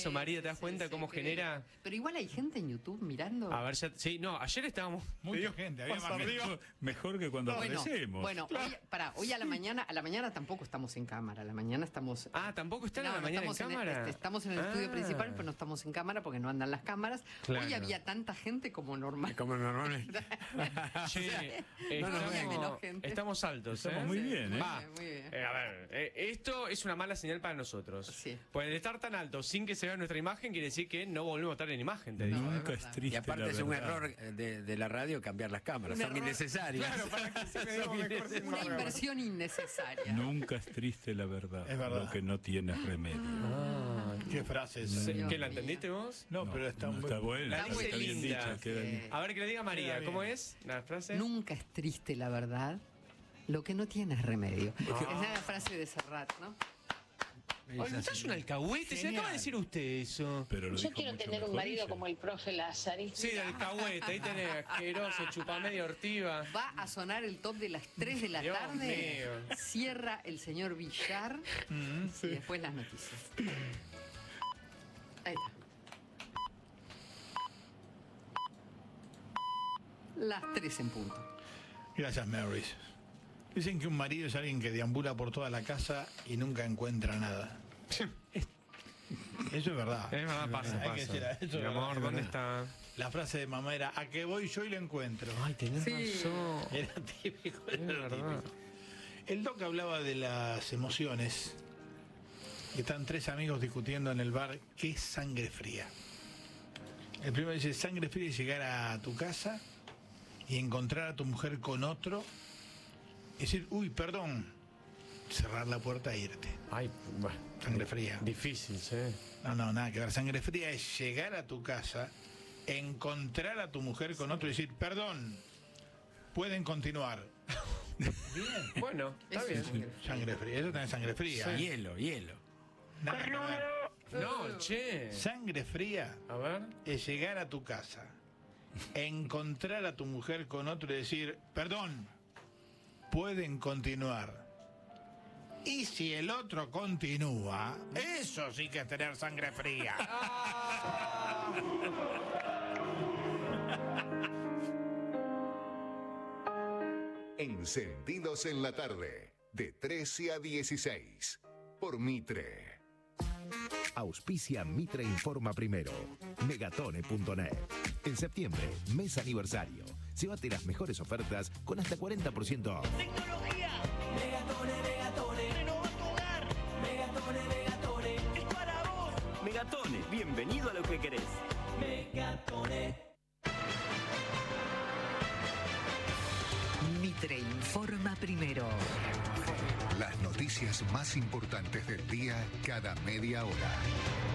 eso, María, ¿te das cuenta cómo genera? Pero igual hay gente en YouTube mirando. A ver, ya, sí, no, ayer estábamos... Mucha gente, había más Mejor que cuando aparecemos. Bueno, hoy a la mañana tampoco estamos en cámara, a la mañana estamos... Ah, ¿tampoco están a la mañana en cámara? Estamos en el estudio principal, pero no estamos en cámara porque no andan las cámaras. Claro. Hoy había tanta gente como normal. Como normalmente. Che, menos gente. estamos altos, Estamos muy bien, ¿eh? Va, muy bien. a ver, esto es una mala señal para nosotros. Sí. Pues de estar tan alto sin que se vea nuestra imagen quiere decir que no volvemos a estar en imagen, te digo. Nunca es triste. Y aparte la es un verdad. error de la radio cambiar las cámaras, Un son error. innecesarias. Claro, para que se me diga mejor sin Una programa. inversión innecesaria. Nunca es triste la verdad. Es verdad. Lo que no tiene remedio. Qué frase esa. Sí, Dios ¿qué la mío. entendiste vos? No, pero está muy... está buena. La dice Está bien linda. dicha. Queda bien. A ver, que le diga María, Queda bien. ¿cómo es la frase? Nunca es triste la verdad. Lo que no tiene es remedio. Es la frase de Serrat, ¿no? Ay, no estás un alcahuete, se acaba de decir usted eso. Pero lo Yo dijo quiero mucho tener un mejor marido ella. como el profe Lázari. Sí, del alcahuete, ahí tenés, asqueroso, chupamedia ortiva. Va a sonar el top de las 3 de la Dios tarde. mío. Cierra el señor Villar y después las noticias. Ahí está. Las 3 en punto. Gracias, Marys. Dicen que un marido es alguien que deambula por toda la casa y nunca encuentra nada. Eso es verdad. Es verdad, pasa, Hay que pasa. decir, eso es Mi amor, verdad. ¿dónde está? La frase de mamá era: ¿a qué voy yo y lo encuentro? Ay, tenés Sí. razón. Era típico, Es era verdad. típico. El Doc hablaba de las emociones. Y están 3 amigos discutiendo en el bar qué es sangre fría. El primero dice: sangre fría es llegar a tu casa y encontrar a tu mujer con otro y decir: uy, perdón, cerrar la puerta e irte. Ay, bueno, Sangre fría. difícil, sí. No, nada que ver. Sangre fría es llegar a tu casa, encontrar a tu mujer con otro y decir: perdón, pueden continuar. Bien. Bueno, está Eso bien. es sangre Sangre fría, eso también es sangre fría. Hielo, hielo. Nada que ver. No, che. Sangre fría A ver. es llegar a tu casa, encontrar a tu mujer con otro y decir: perdón, pueden continuar. Y si el otro continúa, eso sí que es tener sangre fría. Encendidos en la tarde, de 13 a 16, por Mitre. Auspicia Mitre Informa Primero. Megatone.net. En septiembre, mes aniversario. Llévate las mejores ofertas con hasta 40% off. Tecnología. Megatone, Megatone. Renova tu hogar. Megatone, Megatone. Es para vos. Megatone, bienvenido a lo que querés. Megatone. Mitre Informa Primero. Las noticias más importantes del día cada media hora.